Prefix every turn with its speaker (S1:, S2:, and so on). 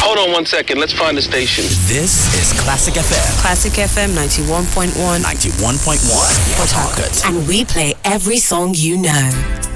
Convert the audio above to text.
S1: Hold on 1 second. Let's find the station.
S2: This is Classic FM.
S3: Classic FM 91.1.
S2: 91.1. Port Harcourt.
S4: And we play every song you know.